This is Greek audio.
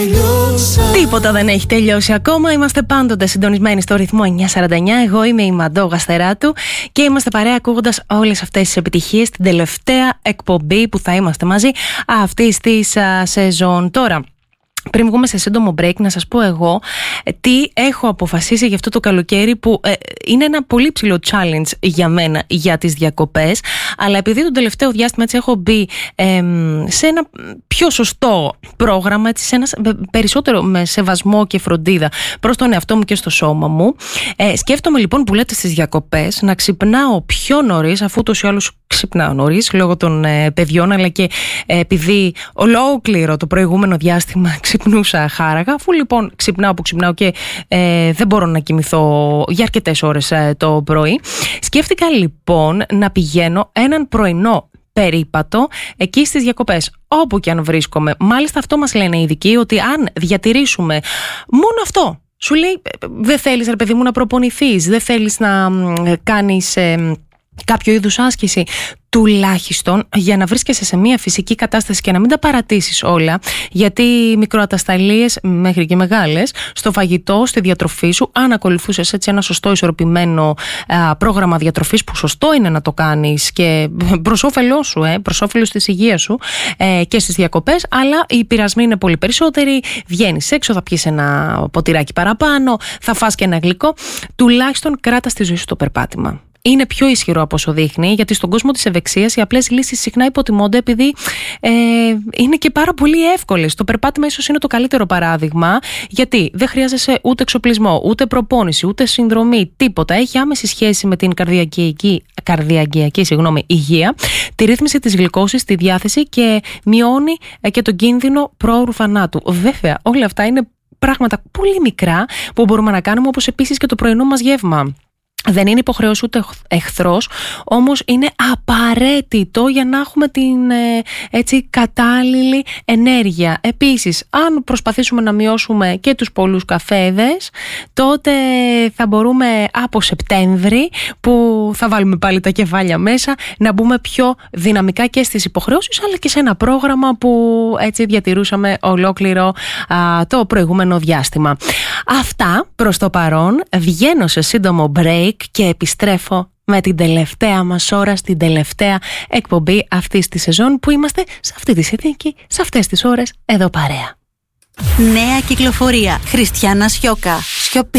Τίποτα δεν έχει τελειώσει ακόμα. Είμαστε πάντοτε συντονισμένοι στο ρυθμό 949. Εγώ είμαι η Μαντώ Γαστεράτου και είμαστε παρέα ακούγοντας όλες αυτές τις επιτυχίες στην τελευταία εκπομπή που θα είμαστε μαζί αυτής της σεζόν. Τώρα, πριν βγούμε σε σύντομο break, να σας πω εγώ τι έχω αποφασίσει για αυτό το καλοκαίρι, που είναι ένα πολύ ψηλό challenge για μένα για τις διακοπές, αλλά επειδή το τελευταίο διάστημα έτσι έχω μπει σε ένα πιο σωστό πρόγραμμα, έτσι, σε ένα περισσότερο με σεβασμό και φροντίδα προς τον εαυτό μου και στο σώμα μου, σκέφτομαι λοιπόν που λέτε στις διακοπές να ξυπνάω πιο νωρίς, αφού ούτως ή άλλως ξυπνάω νωρίς λόγω των παιδιών, αλλά και επειδή ολόκληρο το προηγούμενο διάστημα ξυπνούσα χάραγα. Αφού λοιπόν ξυπνάω που ξυπνάω και δεν μπορώ να κοιμηθώ για αρκετές ώρες το πρωί, σκέφτηκα λοιπόν να πηγαίνω έναν πρωινό περίπατο εκεί στις διακοπές, όπου και αν βρίσκομαι. Μάλιστα αυτό μας λένε οι ειδικοί, ότι αν διατηρήσουμε μόνο αυτό, σου λέει δεν θέλεις ρε παιδί μου να προπονηθείς, δεν θέλεις να κάνεις κάποιο είδους άσκηση, τουλάχιστον για να βρίσκεσαι σε μια φυσική κατάσταση και να μην τα παρατήσεις όλα, γιατί μικροατασταλίες μέχρι και μεγάλες στο φαγητό, στη διατροφή σου, αν ακολουθούσες έτσι ένα σωστό ισορροπημένο πρόγραμμα διατροφής, που σωστό είναι να το κάνεις και προς όφελό σου, προς όφελος της υγείας σου και στις διακοπές, αλλά οι πειρασμοί είναι πολύ περισσότεροι, βγαίνεις έξω, θα πιεις ένα ποτηράκι παραπάνω, θα φας και ένα γλυκό, τουλάχιστον κράτα στη ζωή σου το περπάτημα. Είναι πιο ισχυρό από όσο δείχνει, γιατί στον κόσμο της ευεξίας οι απλές λύσεις συχνά υποτιμώνται, επειδή είναι και πάρα πολύ εύκολες. Το περπάτημα ίσως είναι το καλύτερο παράδειγμα, γιατί δεν χρειάζεσαι ούτε εξοπλισμό, ούτε προπόνηση, ούτε συνδρομή, τίποτα. Έχει άμεση σχέση με την καρδιακιακή υγεία, τη ρύθμιση της γλυκώσης, τη διάθεση, και μειώνει και τον κίνδυνο πρόωρου θανάτου. Βέβαια, όλα αυτά είναι πράγματα πολύ μικρά που μπορούμε να κάνουμε, όπως επίσης και το πρωινό μας γεύμα. Δεν είναι υποχρέωση ούτε εχθρός, όμως είναι απαραίτητο για να έχουμε την έτσι κατάλληλη ενέργεια. Επίσης, αν προσπαθήσουμε να μειώσουμε και τους πολλούς καφέδες, τότε θα μπορούμε από Σεπτέμβρη, που θα βάλουμε πάλι τα κεφάλια μέσα, να μπούμε πιο δυναμικά και στις υποχρεώσεις, αλλά και σε ένα πρόγραμμα που έτσι διατηρούσαμε ολόκληρο το προηγούμενο διάστημα. Αυτά προς το παρόν. Βγαίνω σε σύντομο break και επιστρέφω με την τελευταία μας ώρα, στην τελευταία εκπομπή αυτής της σεζόν, που είμαστε σε αυτή τη συνθήκη, σε αυτές τις ώρες, εδώ παρέα. Νέα κυκλοφορία. Χριστιάνα Σιώκα. Σιωπή.